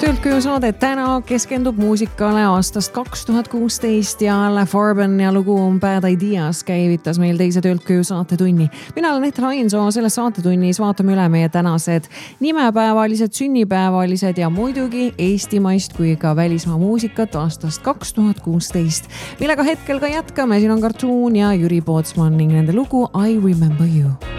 Töölt saade täna keskendub muusikale aastast 2016 ja Farben ja lugu Bad Ideas käivitas meil teise Töölt saatetunni. Mina olen Ethel Hainsoo, selles saatetunnis vaatame üle meie tänased nimepäevalised, sünnipäevalised ja muidugi eestimaist kui ka välismaa muusikat aastast 2016, millega hetkel ka jätkame. Siin on Cartoon ja Jüri Pootsman ning nende lugu I Remember You.